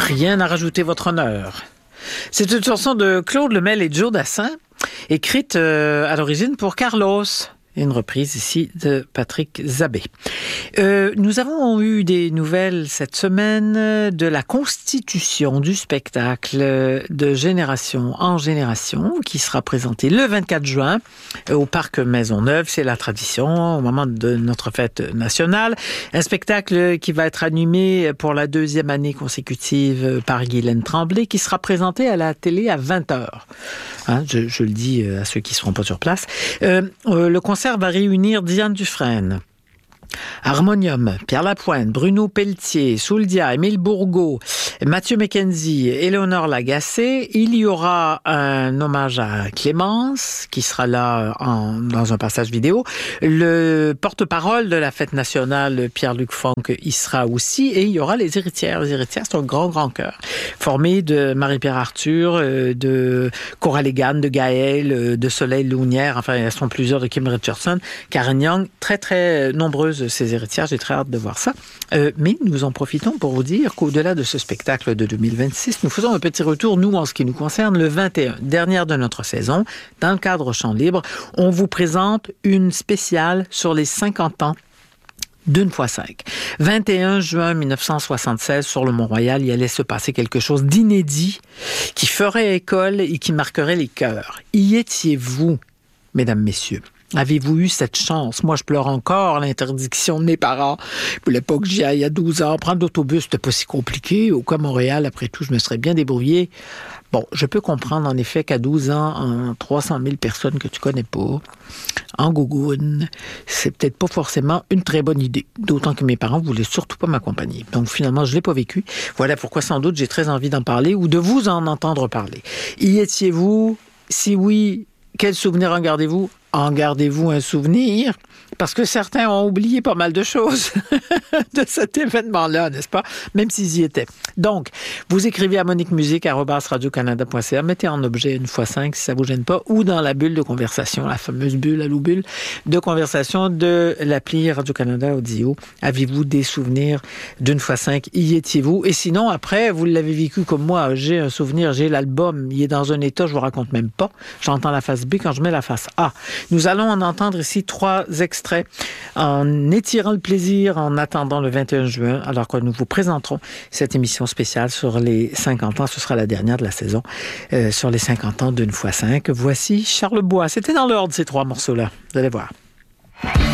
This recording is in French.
Rien à rajouter, votre honneur. C'est une chanson de Claude Lemel et Joe Dassin, écrite à l'origine pour Carlos. Une reprise ici de Patrick Zabé. Nous avons eu des nouvelles cette semaine de la constitution du spectacle de Génération en Génération qui sera présenté le 24 juin au Parc Maisonneuve. C'est la tradition au moment de notre fête nationale. Un spectacle qui va être animé pour la 2e année consécutive par Guylaine Tremblay qui sera présenté à la télé à 20h. Hein, je le dis à ceux qui ne seront pas sur place. Le concert va réunir Diane Dufresne, Harmonium, Pierre Lapointe, Bruno Pelletier, Souldia, Émile Bourgault, Mathieu McKenzie, Éléonore Lagacé. Il y aura un hommage à Clémence qui sera là dans un passage vidéo. Le porte-parole de la fête nationale, Pierre-Luc Fonck, y sera aussi. Et il y aura les héritières. Les héritières, c'est un grand chœur formé de Marie-Pierre Arthur, de Coralie Gann, de Gaëlle, de Soleil Lounière. Enfin, elles sont plusieurs, de Kim Richardson, Karen Young. Très nombreuses ces héritières. J'ai très hâte de voir ça. Mais nous en profitons pour vous dire qu'au-delà de ce spectacle de 2026, nous faisons un petit retour, nous, en ce qui nous concerne, le 21, dernière de notre saison. Dans le cadre Chant libre, on vous présente une spéciale sur les 50 ans d'une fois 5. 21 juin 1976, sur le Mont-Royal, il allait se passer quelque chose d'inédit qui ferait école et qui marquerait les cœurs. Y étiez-vous, mesdames, messieurs? Avez-vous eu cette chance? Moi, je pleure encore l'interdiction de mes parents. Ils ne voulaient pas que j'y aille à 12 ans. Prendre l'autobus, c'était pas si compliqué. Au cas Montréal, après tout, je me serais bien débrouillée. Bon, je peux comprendre en effet qu'à 12 ans, en 300 000 personnes que tu connais pas, en gougoune, c'est peut-être pas forcément une très bonne idée. D'autant que mes parents voulaient surtout pas m'accompagner. Donc finalement, je l'ai pas vécu. Voilà pourquoi sans doute j'ai très envie d'en parler ou de vous en entendre parler. Y étiez-vous? Si oui, quel souvenir en gardez-vous? En gardez-vous un souvenir? Parce que certains ont oublié pas mal de choses de cet événement-là, n'est-ce pas? Même s'ils y étaient. Donc, vous écrivez à moniquemusique@radiocanada.ca, mettez en objet une fois 5 si ça vous gêne pas, ou dans la bulle de conversation, la fameuse bulle à l'eau-bulle de conversation de l'appli Radio-Canada Audio. Avez-vous des souvenirs d'une fois 5? Y étiez-vous? Et sinon, après, vous l'avez vécu comme moi. J'ai un souvenir, j'ai l'album, il est dans un état, je vous raconte même pas. J'entends la face B quand je mets la face A. Nous allons en entendre ici 3 extraits en étirant le plaisir en attendant le 21 juin, alors que nous vous présenterons cette émission spéciale sur les 50 ans. Ce sera la dernière de la saison, sur les 50 ans d'une fois 5. Voici Charles Bois. C'était dans l'ordre, ces 3 morceaux-là. Vous allez voir.